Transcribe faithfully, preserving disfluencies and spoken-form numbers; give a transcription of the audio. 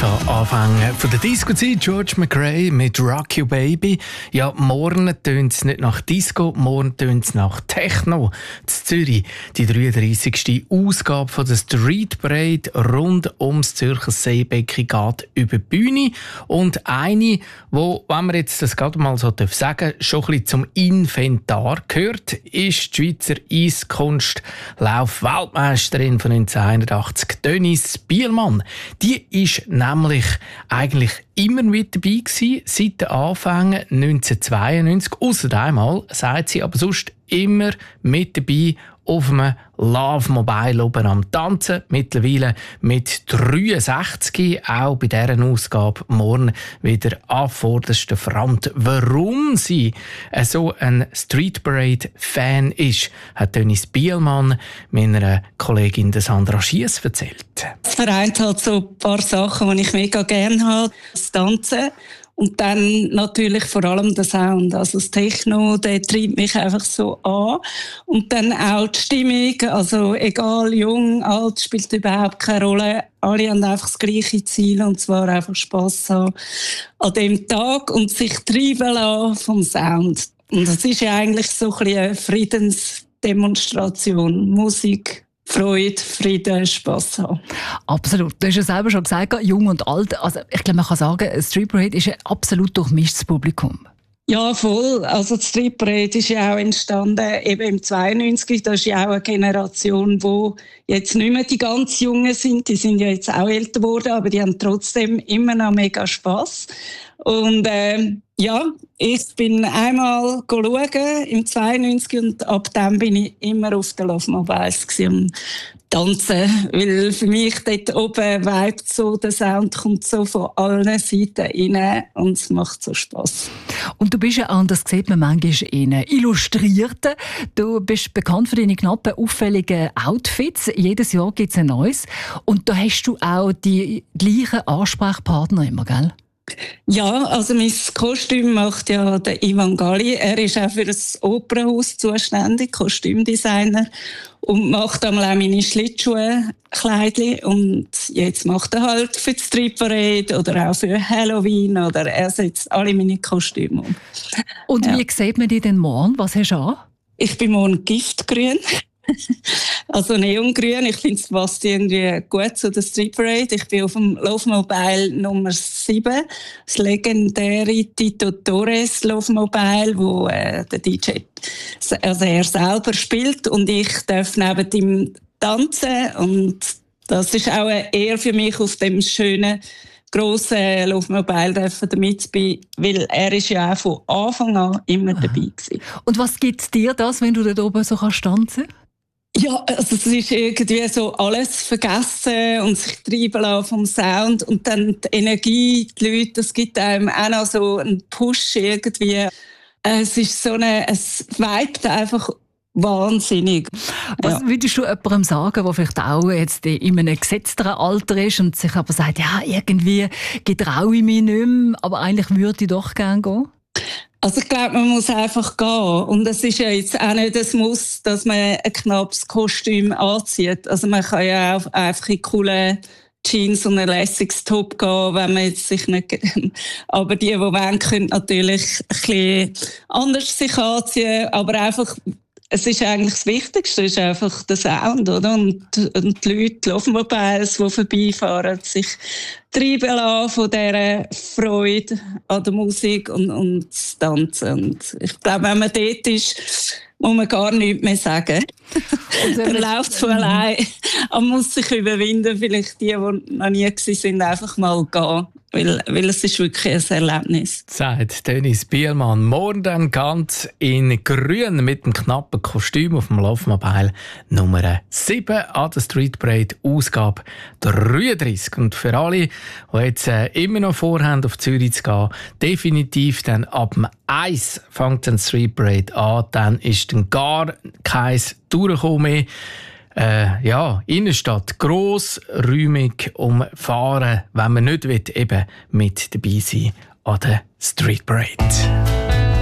Da anfangen von der Disco-Zeit, George McRae mit Rock You Baby. Ja, morgen tönt es nicht nach Disco, morgen tönt es nach Techno. In Zürich die dreiunddreissigste Ausgabe von der Street Parade rund ums Zürcher Seebecken geht über die Bühne. Und eine, wo, wenn man jetzt das gerade mal so sagen darf, schon ein bisschen zum Inventar gehört, ist die Schweizer Eiskunstlauf-Weltmeisterin von neunzehnhunderteinundachtzig, Dönis Bielmann. Die ist nämlich eigentlich immer mit dabei gewesen, seit den Anfängen neunzehnhundertzweiundneunzig. Ausser einmal, sagt sie, aber sonst immer mit dabei auf einem Love Mobile oben am Tanzen. Mittlerweile mit dreiundsechzig, auch bei dieser Ausgabe morgen wieder an vorderster Front. Warum sie so ein Street Parade Fan ist, hat Dönis Bielmann meiner Kollegin Sandra Schiess erzählt. Es vereint halt so ein paar Sachen, die ich mega gerne habe. Das Tanzen. Und dann natürlich vor allem der Sound. Also das Techno, der treibt mich einfach so an. Und dann auch die Stimmung. Also egal, jung, alt, spielt überhaupt keine Rolle. Alle haben einfach das gleiche Ziel, und zwar einfach Spass haben an dem Tag und sich treiben lassen vom Sound. Und das ist ja eigentlich so ein bisschen eine Friedensdemonstration. Musik, Freude, Frieden, Spass haben. Absolut. Du hast ja selber schon gesagt, jung und alt. Also ich glaube, man kann sagen, Street Parade ist ein absolut durchmischtes Publikum. Ja, voll. Also die Street Parade ist ja auch entstanden eben im zweiundneunzig. Das ist ja auch eine Generation, die jetzt nicht mehr die ganz Jungen sind. Die sind ja jetzt auch älter geworden, aber die haben trotzdem immer noch mega Spass. Und äh, ja, ich bin einmal schauen im zweiundneunzig und ab dann bin ich immer auf den Love Mobiles und tanzen, weil für mich dort oben vibet so, der Sound kommt so von allen Seiten rein und es macht so Spass. Und du bist ja, und das sieht man manchmal in Illustrierten, du bist bekannt für deine knappen, auffälligen Outfits. Jedes Jahr gibt es ein neues. Und da hast du auch die gleichen Ansprechpartner immer, gell? Ja, also mein Kostüm macht ja der Ivan Galli. Er ist auch für das Opernhaus zuständig, Kostümdesigner, und macht einmal auch meine Schlittschuhe-Kleidchen. Und jetzt macht er halt für die Street Parade oder auch für Halloween, oder er setzt alle meine Kostüme um. Und ja. Wie sieht man dich denn morgen? Was hast du an? Ich bin morgen giftgrün. Also neongrün, ich finde es passt irgendwie gut zu der Street Parade. Ich bin auf dem Love Mobile Nummer sieben, das legendäre Tito Torres Love Mobile, wo äh, der D J, also er selber spielt, und ich darf neben ihm tanzen, und das ist auch eine Ehre für mich, auf dem schönen grossen Love Mobile dürfen damit zu sein, weil er ist ja auch von Anfang an immer dabei gewesen. Und was gibt dir das, wenn du dort oben so kannst tanzen? Ja, also es ist irgendwie so alles vergessen und sich treiben lassen vom Sound, und dann die Energie, die Leute, das gibt einem auch noch so einen Push irgendwie. Es ist so eine, es vibet einfach wahnsinnig. Was ja. würdest du jemandem sagen, der vielleicht auch jetzt in einem gesetzteren Alter ist und sich aber sagt, ja, irgendwie getraue ich mich nicht mehr, aber eigentlich würde ich doch gerne gehen? Also ich glaube, man muss einfach gehen. Und es ist ja jetzt auch nicht das Muss, dass man ein knappes Kostüm anzieht. Also man kann ja auch einfach in coolen Jeans und ein lässiges Top gehen, wenn man jetzt sich nicht... Aber die, die wollen, können natürlich ein bisschen anders sich anziehen. Aber einfach, es ist eigentlich das Wichtigste, ist einfach der Sound, oder? Und, und die Leute, die Love Mobiles, die vorbeifahren, sich treiben lassen von dieser Freude an der Musik und, und das Tanzen. Und ich glaube, wenn man dort ist, muss man gar nichts mehr sagen. Dann läuft es von allein. Man muss sich überwinden, vielleicht die, die noch nie waren, einfach mal gehen. Weil, weil es ist wirklich ein Erlebnis. Sagt Dönis Bielmann. Morgen dann ganz in grün mit dem knappen Kostüm auf dem Love Mobile Nummer sieben an der Street Parade Ausgabe dreiunddreissig. Und für alle, die jetzt äh, immer noch vorhaben, auf Zürich zu gehen, definitiv dann ab dem eins fängt dann die Street Parade an. Dann ist dann gar kein Durchkommen mehr. Äh, ja, Innenstadt, gross, räumig umfahren, wenn man nicht will, eben mit dabei sein an der Street Parade.